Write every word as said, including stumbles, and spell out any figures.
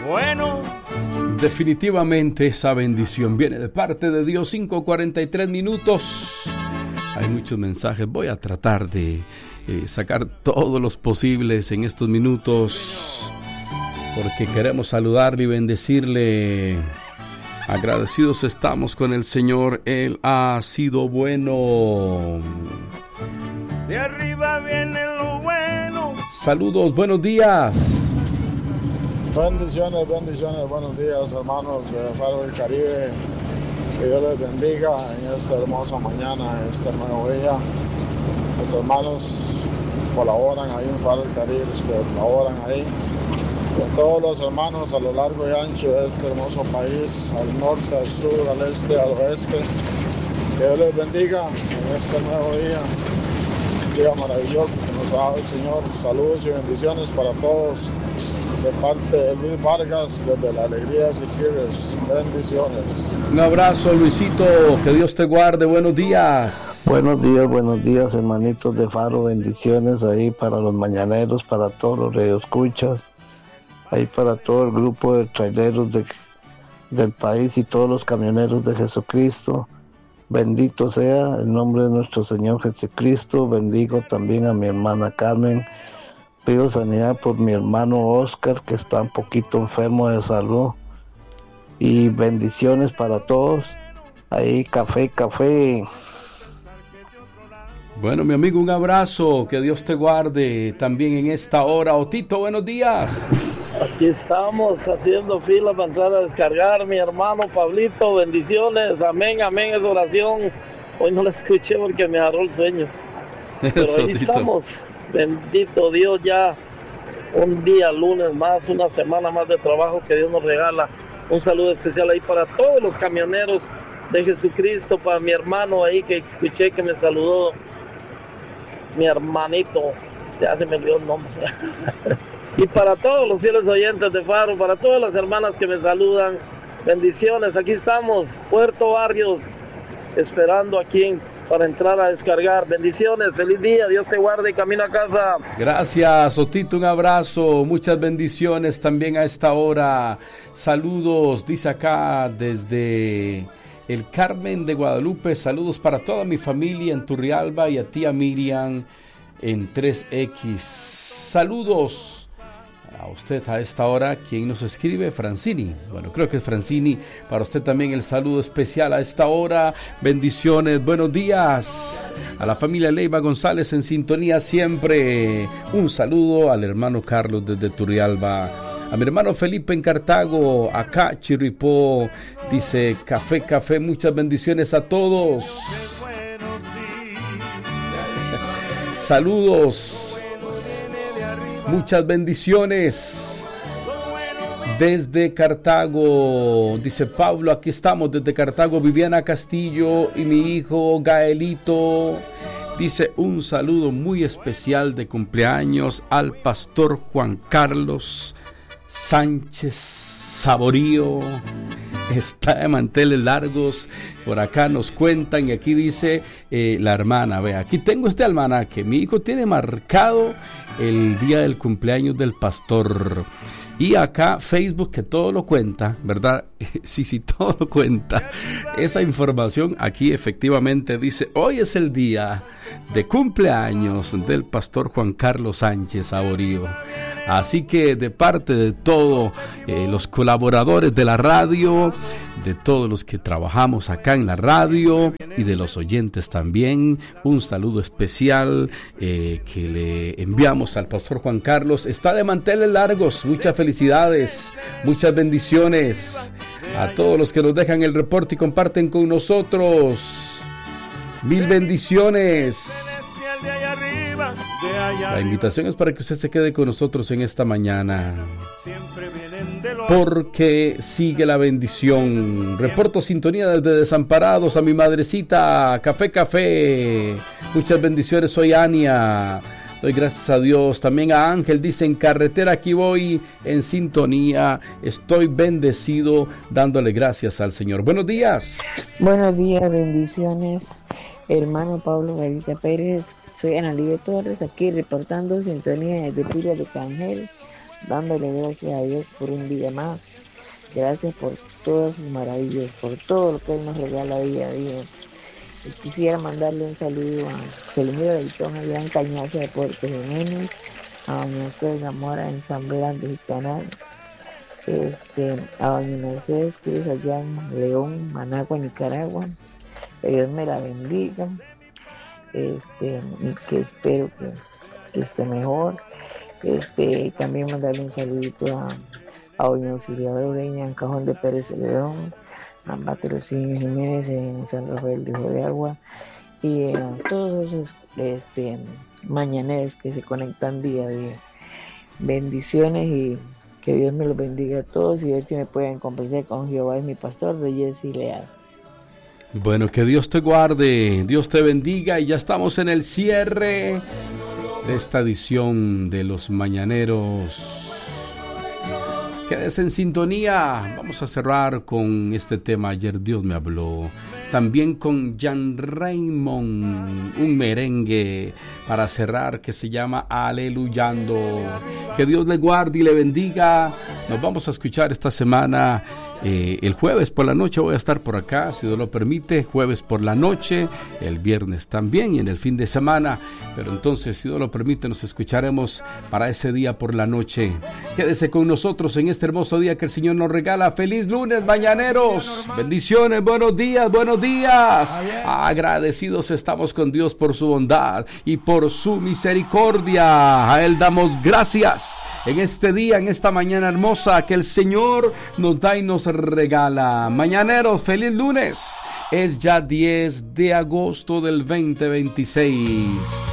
bueno. Definitivamente esa bendición viene de parte de Dios. Cinco cuarenta y tres minutos. Hay muchos mensajes. Voy a tratar de eh, sacar todos los posibles en estos minutos, porque queremos saludarle y bendecirle. Agradecidos estamos con el Señor. Él ha sido bueno. De arriba viene lo bueno. Saludos, buenos días. Bendiciones, bendiciones, buenos días, hermanos de Faro del Caribe. Que Dios les bendiga en esta hermosa mañana, en este nuevo día. Los hermanos colaboran ahí en Faro del Caribe, los que colaboran ahí. Con todos los hermanos a lo largo y ancho de este hermoso país, al norte, al sur, al este, al oeste. Que Dios les bendiga en este nuevo día. Un día maravilloso que nos ha dado el Señor. Saludos y bendiciones para todos. De parte de Luis Vargas, desde La Alegría Siquirres. Bendiciones. Un abrazo, Luisito. Que Dios te guarde. Buenos días. Buenos días, buenos días, hermanitos de Faro. Bendiciones ahí para los mañaneros, para todos los radioescuchas, ahí para todo el grupo de traileros de, del país y todos los camioneros de Jesucristo. Bendito sea el nombre de nuestro Señor Jesucristo. Bendigo también a mi hermana Carmen. Pido sanidad por mi hermano Oscar, que está un poquito enfermo de salud. Y bendiciones para todos. Ahí, café, café. Bueno, mi amigo, un abrazo. Que Dios te guarde también en esta hora. Otito, buenos días. Aquí estamos haciendo fila para entrar a descargar. Mi hermano Pablito, bendiciones. Amén, amén, es oración. Hoy no la escuché porque me agarró el sueño. Pero Eso, ahí Tito. estamos. Bendito Dios, ya un día, lunes más, una semana más de trabajo que Dios nos regala. Un saludo especial ahí para todos los camioneros de Jesucristo, para mi hermano ahí que escuché que me saludó, mi hermanito, ya se me olvidó el nombre. Y para todos los fieles oyentes de Faro, para todas las hermanas que me saludan, bendiciones. Aquí estamos, Puerto Barrios, esperando aquí para entrar a descargar. Bendiciones, feliz día, Dios te guarde y camino a casa. Gracias, Otito, un abrazo, muchas bendiciones también a esta hora. Saludos, dice acá desde el Carmen de Guadalupe, saludos para toda mi familia en Turrialba y a tía Miriam en tres equis. Saludos a usted a esta hora. ¿Quién nos escribe? Francini. Bueno, creo que es Francini. Para usted también el saludo especial a esta hora. Bendiciones, buenos días. A la familia Leiva González en sintonía siempre. Un saludo al hermano Carlos desde Turrialba. A mi hermano Felipe en Cartago, acá Chirripó, dice café, café, muchas bendiciones a todos. Saludos, muchas bendiciones desde Cartago, dice Pablo, aquí estamos desde Cartago, Viviana Castillo y mi hijo Gaelito. Dice un saludo muy especial de cumpleaños al pastor Juan Carlos Sánchez Saborío. Está de manteles largos. Por acá nos cuentan y aquí dice eh, la hermana, ve, aquí tengo este almanaque. Mi hijo tiene marcado el día del cumpleaños del pastor. Y acá Facebook que todo lo cuenta, ¿verdad? Sí, sí, todo lo cuenta. Esa información aquí efectivamente dice, hoy es el día de cumpleaños del pastor Juan Carlos Sánchez Saborío. Así que de parte de todos eh, los colaboradores de la radio, de todos los que trabajamos acá en la radio y de los oyentes también, un saludo especial eh, que le enviamos al pastor Juan Carlos. Está de manteles largos, muchas felicidades, muchas bendiciones a todos los que nos dejan el reporte y comparten con nosotros. Mil bendiciones. La invitación es para que usted se quede con nosotros en esta mañana, porque sigue la bendición. Reporto sintonía desde Desamparados a mi madrecita, café, café. Muchas bendiciones, soy Ania. Doy gracias a Dios. También a Ángel, dice, en carretera aquí voy en sintonía. Estoy bendecido dándole gracias al Señor. Buenos días. Buenos días, bendiciones. Hermano Pablo Garita Pérez. Soy Ana Libre Torres, aquí reportando sintonía desde Pila de Cangel. dándole gracias a Dios por un día más. Gracias por todas sus maravillas, por todo lo que Él nos regala día a día. Y quisiera mandarle un saludo a Selmiro Leitón, allá en Cañaza de Puerto Jiménez, a doña Mercedes Zamora en San Blas del Canal, este, a doña Mercedes Cruz allá en León, Managua, Nicaragua. Que Dios me la bendiga, este, y que espero que, que esté mejor. Este, también mandarle un saludito a, a doña Auxiliadora Ureña en Cajón de Pérez León, a Patrocinio Jiménez en San Rafael de Ojo de Agua, y a todos esos este, mañaneros que se conectan día a día. Bendiciones y que Dios me los bendiga a todos, y ver si me pueden complacer con Jehová es mi pastor, de Jessy Leal. Bueno, que Dios te guarde, Dios te bendiga, y ya estamos en el cierre de esta edición de Los Mañaneros. Quédese en sintonía. Vamos a cerrar con este tema, Ayer Dios me habló. También con Jan Raymond, un merengue para cerrar que se llama Aleluyando. Que Dios le guarde y le bendiga. Nos vamos a escuchar esta semana. Eh, el jueves por la noche voy a estar por acá, si Dios lo permite, jueves por la noche, el viernes también y en el fin de semana, pero entonces, si Dios lo permite, nos escucharemos para ese día por la noche. Quédese con nosotros en este hermoso día que el Señor nos regala. Feliz lunes, mañaneros, bendiciones, buenos días, buenos días. Agradecidos estamos con Dios por su bondad y por su misericordia. A Él damos gracias en este día, en esta mañana hermosa que el Señor nos da y nos regala. Mañaneros, feliz lunes. Es ya diez de agosto del veinte veintiséis.